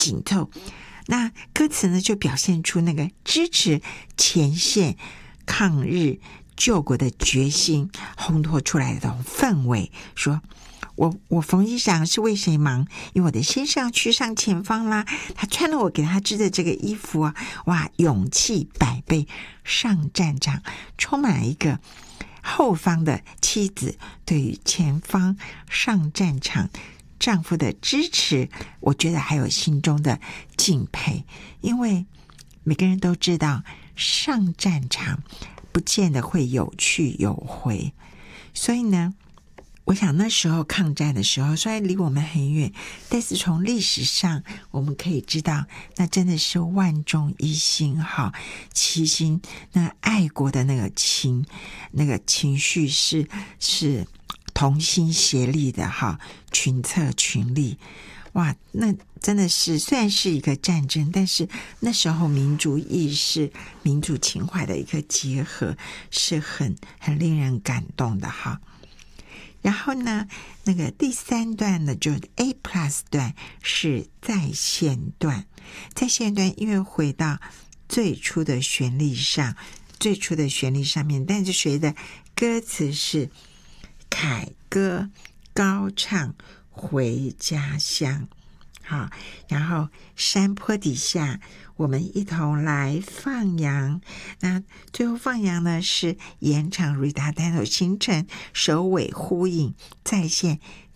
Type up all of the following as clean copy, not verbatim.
紧凑。那歌词呢，就表现出那个支持前线抗日救国的决心，烘托出来的这种氛围。说我冯衣裳是为谁忙？因为我的先生去上前方啦，他穿了我给他织的这个衣服啊，哇，勇气百倍上战场，充满了一个后方的妻子对于前方上战场丈夫的支持，我觉得还有心中的敬佩。因为每个人都知道上战场不见得会有去有回，所以呢，我想那时候抗战的时候虽然离我们很远，但是从历史上我们可以知道，那真的是万众一心哈，齐心，那爱国的那个情绪是同心协力的哈，群策群力。哇，那真的是虽然是一个战争，但是那时候民族意识、民族情怀的一个结合，是很令人感动的哈。然后呢，那个第3段呢，就 A+ 段是再现段。再现段因为回到最初的旋律上面，但是谁的歌词是凯歌高唱回家乡。好，然后山坡底下我们一同来放羊。那最后放羊呢，是延长 Rita Tanto 形成首尾呼应再现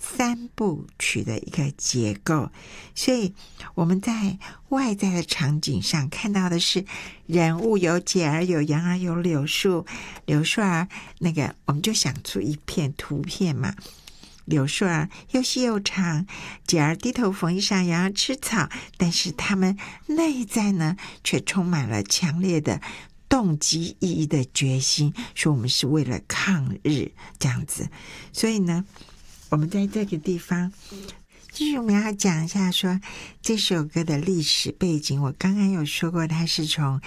3部曲的一个结构。所以我们在外在的场景上看到的是人物有解儿有杨儿有柳树儿，那个我们就想出一片图片嘛，柳树儿又细又长，姐儿低头缝衣裳，羊儿吃草，但是他们内在呢却充满了强烈的动机意义的决心，说我们是为了抗日这样子。所以呢，我们在这个地方就是我们要讲一下说这首歌的历史背景。我刚刚有说过，它是从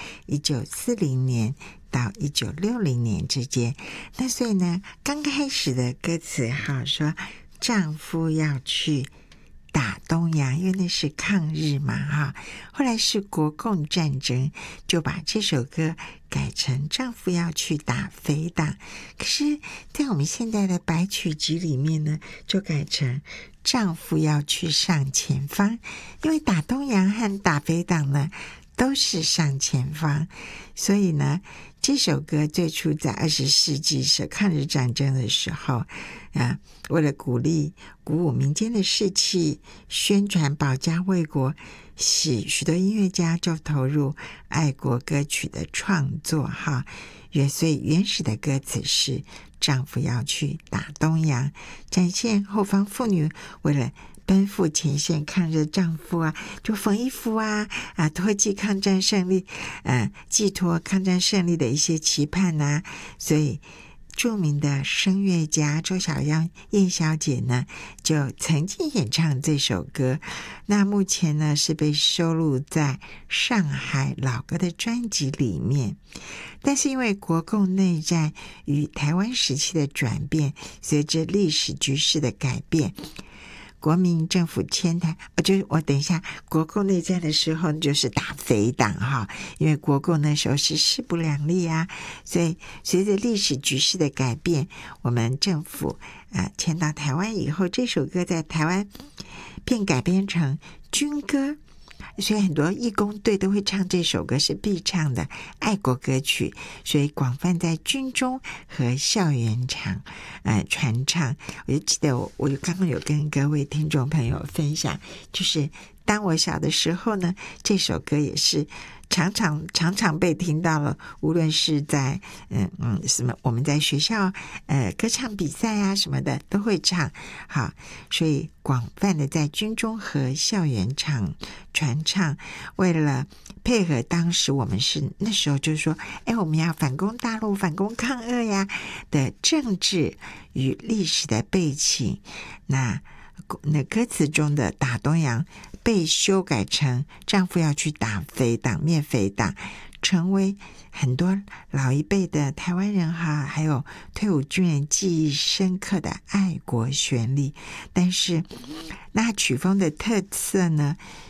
1940年到1960年之间。那所以呢，刚开始的歌词哈说丈夫要去打东洋，因为那是抗日嘛哈。后来是国共战争，就把这首歌改成丈夫要去打匪党。可是在我们现在的白曲集里面呢，就改成丈夫要去上前方，因为打东洋和打匪党呢都是上前方。所以呢，这首歌最初在20世纪是抗日战争的时候为了鼓舞民间的士气，宣传保家卫国，许多音乐家就投入爱国歌曲的创作哈。所以原始的歌词是丈夫要去打东洋，展现后方妇女为了奔赴前线抗日丈夫就缝衣服托寄抗战胜利寄托抗战胜利的一些期盼所以著名的声乐家周小燕小姐呢，就曾经演唱这首歌。那目前呢是被收录在上海老歌的专辑里面。但是因为国共内战与台湾时期的转变，随着历史局势的改变，国民政府迁台，就是我等一下，国共内战的时候就是打匪党哈，因为国共那时候是势不两立所以随着历史局势的改变，我们政府迁到台湾以后，这首歌在台湾便改编成军歌。所以很多义工队都会唱这首歌，是必唱的爱国歌曲，所以广泛在军中和校园场传唱。我就记得我刚刚有跟各位听众朋友分享，就是当我小的时候呢，这首歌也是常常被听到了，无论是在什么我们在学校歌唱比赛什么的都会唱。好，所以广泛的在军中和校园场传唱，为了配合当时我们是那时候就是说我们要反攻大陆反攻抗俄的政治与历史的背景。那歌词中的打东洋被修改成丈夫要去打匪党灭匪党，成为很多老一辈的台湾人还有退伍军人记忆深刻的爱国旋律。但是那曲风的特色呢，